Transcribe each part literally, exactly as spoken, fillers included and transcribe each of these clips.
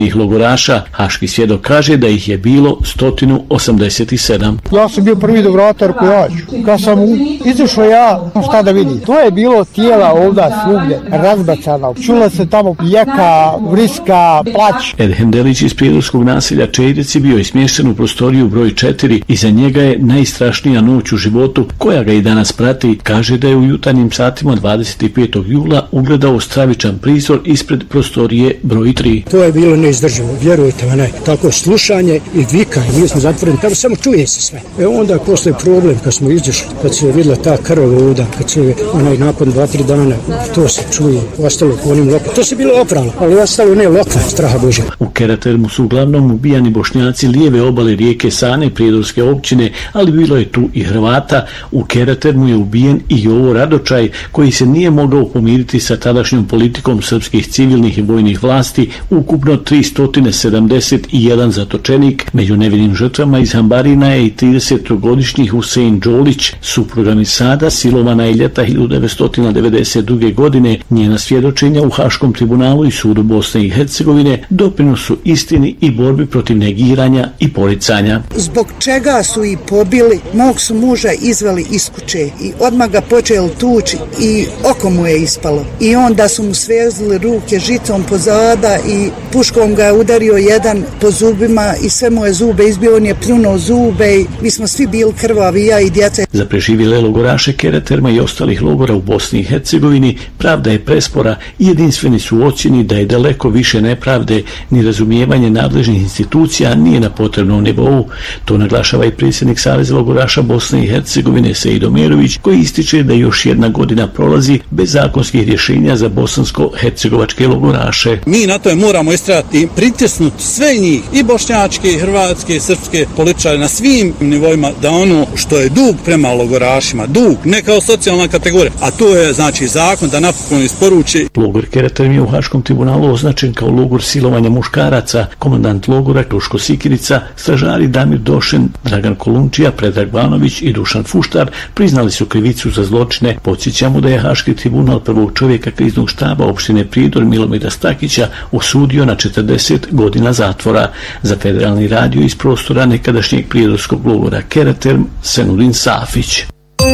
logoraša. Haški svjedok kaže da ih je bilo sto osamdeset sedam. Ja sam bio prvi dogratar koji ja ću. Kad sam izašao ja, šta da vidim? To je bilo tijela ovdje svugdje razbacana. Čula se tamo jeka, vriska, plać. Edhem Delić iz prijedorskog naselja Čejdeci bio je smješten u prostoriju broj četiri i za njega je najstrašnija noć u životu koja ga i danas prati. Kaže da je u jutarnjim satima dvadeset petog jula ugledao stravičan prizor ispred prostorije broj tri. To je bilo neizdrživo, vjerujte me, ne. Tako slušanje i vikanje, mi smo zatvoreni, tamo samo čuje se sve. E onda posle problem kad smo izašli, kad se vidjela ta krv ovdje, kad se onaj nakon dva, tri dana, to se čuje, ostalo po onim lokvama. To se bilo oprano, ali ostalo ne lokva, straha Božja. U Keratermu su uglavnom ubijani Bošnjaci lijeve obale rijeke Sane, prijedorske općine, ali bilo je tu i Hrvata. U Keratermu je ubijen i Jovo Radočaj, koji se nije mogao pomiriti sa tadašnjom politikom srpskih civilnih i vojnih vlasti. Ukupno tristo sedamdeset jedan zatočenik. Među nevinim žrtvama iz Hambarina je i tridesetogodišnji Husein Đolić, supruga Misada, silovana je ljeta hiljadu devetsto devedeset druge. godine. Njena svjedočenja u Haškom tribunalu i sudu Bosne i Hercegovine doprinosu istini i borbi protiv negiranja i poricanja. Zbog čega su i pobili, mog su muža izveli iz kuće i odmah ga počeli tući i oko mu je ispalo. I onda su mu svezli ruke žicom pozada i puškom ga je udario jedan po zubima i sve moje zube izbio, on je pljunuo zube i mi smo svi bili krvavi, ja i djeca. Za preživjele logoraše Keraterma i ostalih logora u Bosni i Hercegovini pravda je prespora i jedinstveni su u ocjeni da je daleko više nepravde, ni razumijevanje nadležnih institucija nije na potrebnom nivou. To naglašava i predsjednik Saveza logoraša Bosne i Hercegovine Sejdo Merović, koji ističe da još jedna godina prolazi bez zakonskih rješenja za bosansko-hercegovačke logoraše. Mi na to moramo istrajati i pritisnuti sve njih, i bošnjačke, i hrvatske, i srpske političare na svim nivoima, da ono što je dug prema logorašima, dug, ne kao socijalna kategorija, a to je znači zakon da napokon isporuči. Logor Keraterm je u Haškom tribunalu označen kao logor silovanja muškaraca. Komandant logora Kruško Sikirica, stražari Damir Došen, Dragan Kolunčija, Predrag Banović i Dušan Fuštar priznali su krivicu za zločine. Podsjećamo da je Haški tribunal prvog čovjeka kriznog štaba opštine Prijedor Milomira Stakića osudio na četrdeset godina zatvora. Za Federalni radio iz prostora nekadašnjeg prijedorskog logora Keraterm, Senudin Safić.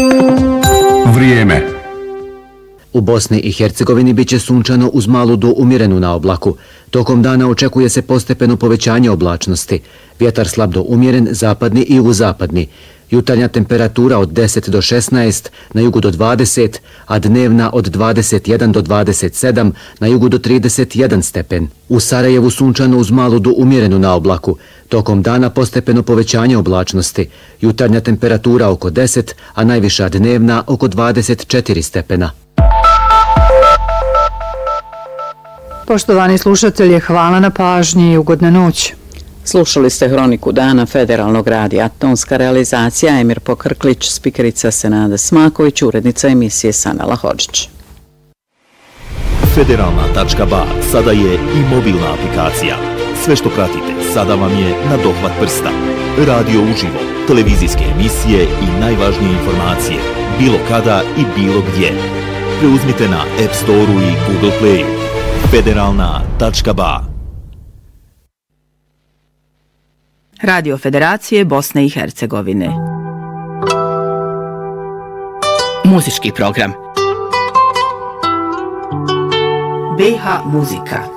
Vrijeme. U Bosni i Hercegovini biće sunčano uz malu do umjerenu na oblaku. Tokom dana očekuje se postepeno povećanje oblačnosti. Vjetar slab do umjeren, zapadni i jugozapadni. Jutarnja temperatura od deset do šesnaest, na jugu do dvadeset, a dnevna od dvadeset jedan do dvadeset sedam, na jugu do trideset jedan stepen. U Sarajevu sunčano uz malu do umjerenu na oblaku. Tokom dana postepeno povećanje oblačnosti. Jutarnja temperatura oko deset, a najviša dnevna oko dvadeset četiri stepena. Poštovani slušatelji, hvala na pažnji i ugodna noć. Slušali ste Hroniku dana Federalnog radija. Tonska realizacija Emir Pokrklić, spikerica Senada Smaković, urednica emisije Sanela Hodžić. Federalna tačka ba sada je i mobilna aplikacija. Sve što pratite sada vam je na dohvat prsta. Radio uživo, televizijske emisije i najvažnije informacije, bilo kada i bilo gdje. Preuzmite na App Store-u i Google Play-u. Federalna tačka ba. Radio Federacije Bosne i Hercegovine. Muzički program. B H muzika.